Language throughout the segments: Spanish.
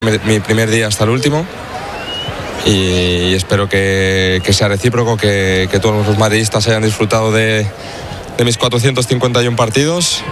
mi primer día hasta el último y espero que sea recíproco, que todos los madridistas hayan disfrutado de mis 451 partidos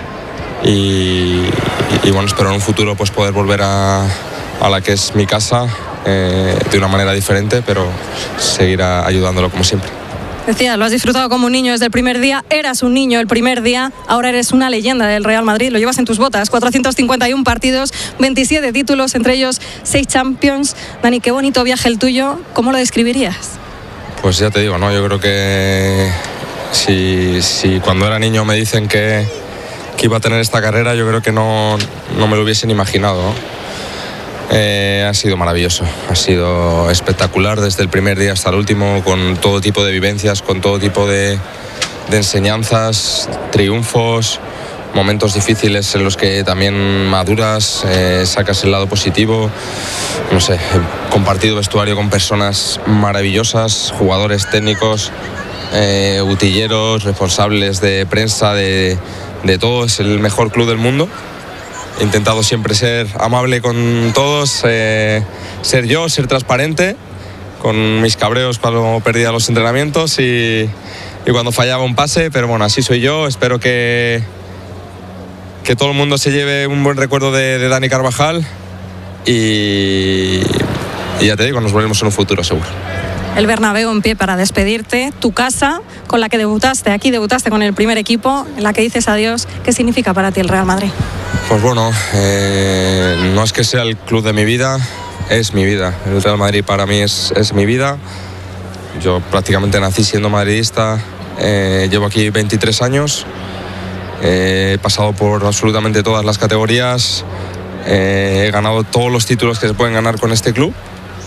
y bueno, espero en un futuro pues poder volver a la que es mi casa de una manera diferente, pero seguir ayudándolo como siempre. Decía, lo has disfrutado como un niño desde el primer día, eras un niño el primer día, ahora eres una leyenda del Real Madrid, lo llevas en tus botas, 451 partidos, 27 títulos, entre ellos 6 Champions. Dani, qué bonito viaje el tuyo, ¿cómo lo describirías? Pues ya te digo, ¿no? Yo creo que si cuando era niño me dicen que iba a tener esta carrera, yo creo que no me lo hubiesen imaginado, ¿no? Ha sido maravilloso, ha sido espectacular desde el primer día hasta el último, con todo tipo de vivencias, con todo tipo de enseñanzas, triunfos, momentos difíciles en los que también maduras, sacas el lado positivo. No sé, he compartido vestuario con personas maravillosas, jugadores técnicos, utilleros, responsables de prensa, de todo. Es el mejor club del mundo. He intentado siempre ser amable con todos, ser yo, ser transparente, con mis cabreos cuando perdía los entrenamientos y cuando fallaba un pase, pero bueno, así soy yo. Espero que todo el mundo se lleve un buen recuerdo de Dani Carvajal y ya te digo, nos volvemos en un futuro seguro. El Bernabéu en pie para despedirte, tu casa con la que debutaste, aquí debutaste con el primer equipo, en la que dices adiós. ¿Qué significa para ti el Real Madrid? Pues bueno, no es que sea el club de mi vida, es mi vida. El Real Madrid para mí es mi vida. Yo prácticamente nací siendo madridista, llevo aquí 23 años, he pasado por absolutamente todas las categorías, he ganado todos los títulos que se pueden ganar con este club.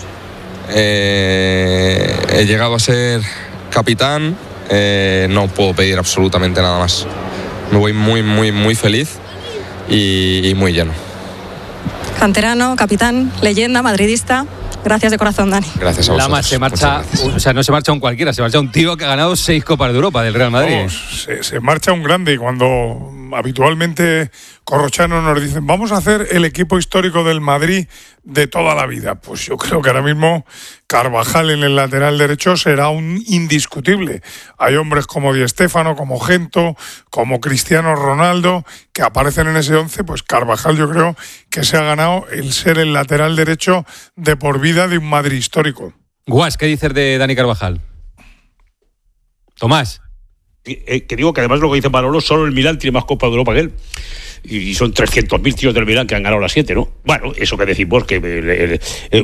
He llegado a ser capitán, no puedo pedir absolutamente nada más. Me voy muy feliz y muy lleno. Canterano, capitán, leyenda, madridista. Gracias de corazón, Dani. Gracias a vosotros. Lama se marcha, o sea, no se marcha un cualquiera, se marcha un tío que ha ganado 6 Copas de Europa del Real Madrid. Vamos, se marcha un grande y cuando habitualmente Corrochano nos dicen vamos a hacer el equipo histórico del Madrid de toda la vida, pues yo creo que ahora mismo Carvajal en el lateral derecho será un indiscutible. Hay hombres como Di Stéfano, como Gento, como Cristiano Ronaldo que aparecen en ese 11, pues Carvajal yo creo que se ha ganado el ser el lateral derecho de por vida de un Madrid histórico. Guas, ¿qué dices de Dani Carvajal? Tomás. Que digo que además lo que dice Manolo, solo el Milán tiene más Copas de Europa que él. Y son 300.000 tíos del Milán que han ganado las 7, ¿no? Bueno, eso que decimos, que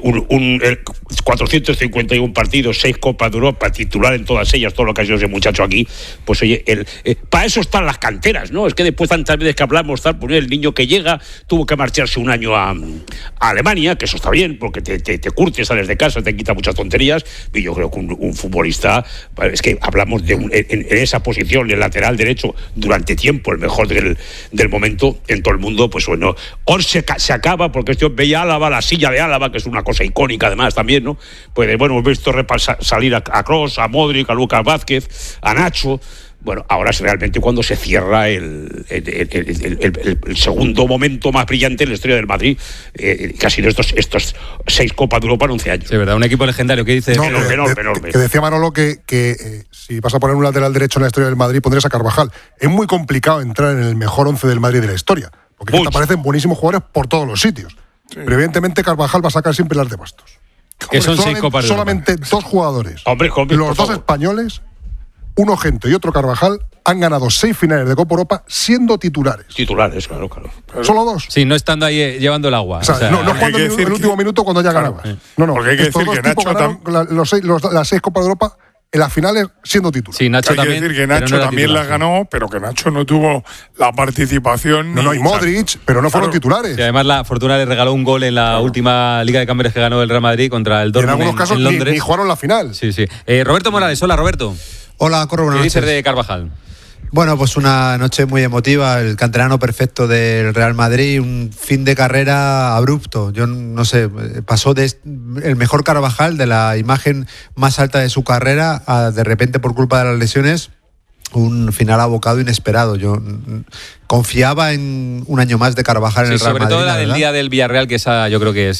451 partidos, 6 Copas de Europa, titular en todas ellas, todo lo que ha sido ese muchacho aquí, pues oye, para eso están las canteras, ¿no? Es que después tantas veces que hablamos, tal, pues el niño que llega tuvo que marcharse un año a Alemania, que eso está bien, porque te curtes, sales de casa, te quita muchas tonterías, y yo creo que un futbolista, es que hablamos de en esa posición, el lateral derecho, durante tiempo, el mejor del momento, en todo el mundo, pues bueno, hoy se acaba porque yo veía Álava, la silla de Álava, que es una cosa icónica además también, ¿no? Pues bueno, hemos visto salir a Kroos, a Modric, a Lucas Vázquez, a Nacho. Bueno, ahora es realmente cuando se cierra el segundo momento más brillante en la historia del Madrid, que ha sido estos 6 Copas de Europa en 11 años. Sí, verdad, un equipo legendario que dice... enorme. Que decía Manolo que si vas a poner un lateral derecho en la historia del Madrid, pondrías a Carvajal. Es muy complicado entrar en el mejor 11 del Madrid de la historia, porque te aparecen buenísimos jugadores por todos los sitios. Sí. Pero evidentemente Carvajal va a sacar siempre las de bastos. Que son 6 Copas de Europa. Solamente 2 jugadores, hombre, los 2 españoles, uno Gento y otro Carvajal, han ganado 6 finales de Copa Europa siendo titulares. Titulares, claro. ¿Solo 2? Sí, no estando ahí llevando el agua. O sea, no jugando en el último minuto cuando ya ganabas. No, porque hay que decir que Nacho las 6 Copas de Europa en las finales siendo titular. Sí, Nacho también. Hay que decir que Nacho también las ganó, pero que Nacho no tuvo la participación. No, y Modric, pero no fueron titulares. Y además la Fortuna le regaló un gol en la última Liga de Campeones que ganó el Real Madrid contra el Dortmund. En algunos casos en Londres. Ni jugaron la final. Sí. Roberto Morales, hola Roberto. Hola, Corro, buenas noches. ¿Qué dices de Carvajal? Bueno, pues una noche muy emotiva, el canterano perfecto del Real Madrid, un fin de carrera abrupto. Yo no sé, pasó de el mejor Carvajal, de la imagen más alta de su carrera, a de repente por culpa de las lesiones, un final abocado inesperado. Yo confiaba en un año más de Carvajal en el Real Madrid. Sobre todo la del día del Villarreal, que esa yo creo que es